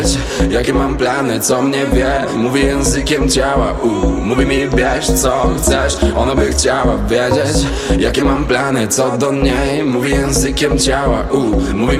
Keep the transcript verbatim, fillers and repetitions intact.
jakie mam plany, co mnie wie. Mówi językiem ciała, u, mówi mi bierz co chcesz. Ona by chciała wiedzieć, jakie mam plany, co do niej. Mówi językiem ciała, u, mówi mi